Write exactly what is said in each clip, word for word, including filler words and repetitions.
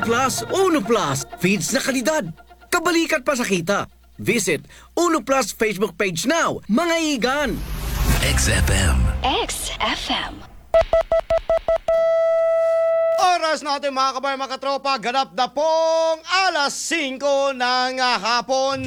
Plus, Uno Plus. Feeds na kalidad. Kabalikat pa sa kita. Visit Uno Plus Facebook page now, mga igan. X F M. X F M. Oras natin mga kabayan, mga katropa, ganap na pong alas singko ng uh, hapon.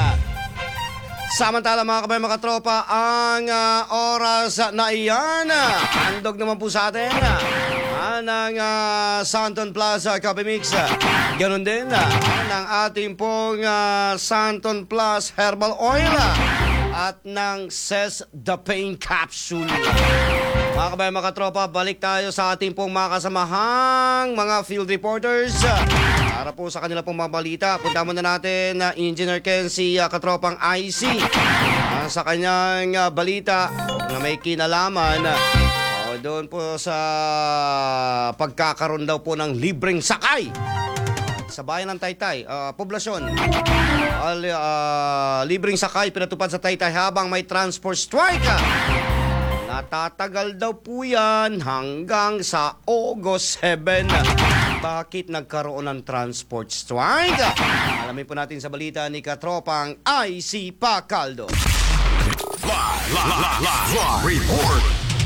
Samantala mga kabayan, mga katropa, ang uh, oras na iyan, handog naman po sa atin uh, ng uh, Santon Plaza Coffee Mix. Ganon din uh, ng ating pong uh, Santon Plus Herbal Oil at ng Cess The Pain Capsule. Mga kabayan, mga katropa, balik tayo sa ating pong mga kasamahang mga field reporters para po sa kanila pong mga balita. Punta muna natin na uh, Engineer Ken, si uh, katropang I C uh, sa kanyang uh, balita na may kinalaman uh, doon po sa pagkakaroon daw po ng libreng sakay sa bayan ng Taytay, uh, poblasyon. Uh, uh, libreng sakay pinatupad sa Taytay habang may transport strike. Natatagal daw po yan hanggang sa August seventh. Bakit nagkaroon ng transport strike? Alamin po natin sa balita ni katropang I C Pacaldo. Live, live, live, live report.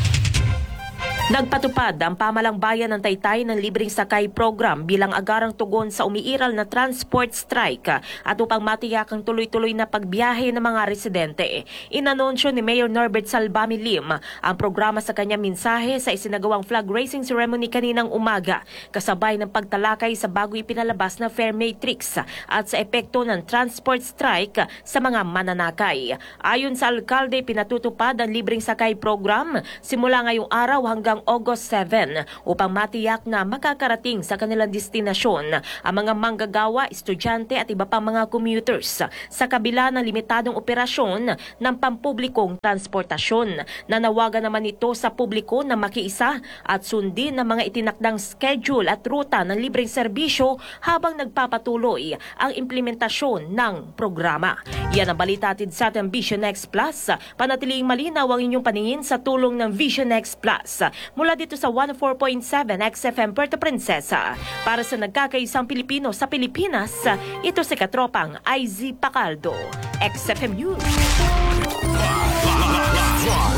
Nagpatupad ang pamalang bayan ng Taytay ng libreng sakay program bilang agarang tugon sa umiiral na transport strike at upang matiyak ang tuloy-tuloy na pagbiyahe ng mga residente. Inanunsyo ni Mayor Norbert Salbami Lim ang programa sa kanyang mensahe sa isinagawang flag raising ceremony kaninang umaga, kasabay ng pagtalakay sa bago ipinalabas na fare matrix at sa epekto ng transport strike sa mga mananakay. Ayon sa alkalde, pinatutupad ang libreng sakay program simula ngayong araw hanggang August seventh upang matiyak na makakarating sa kanilang destinasyon ang mga manggagawa, estudyante at iba pang mga commuters sa kabila ng limitadong operasyon ng pampublikong transportasyon. Nanawagan naman ito sa publiko na makiisa at sundin ng mga itinakdang schedule at ruta ng libreng serbisyo habang nagpapatuloy ang implementasyon ng programa. Yan ang balita atid sa ating Vision X Plus. Panatiling malinaw ang inyong paningin sa tulong ng Vision X Plus. Mula dito sa one oh four point seven X F M Puerto Princesa. Para sa nagkakaisang Pilipino sa Pilipinas, ito si katropang I Z Pacaldo. X F M News.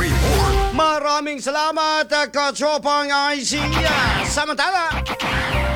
Maraming salamat, katropang I C. Samantala,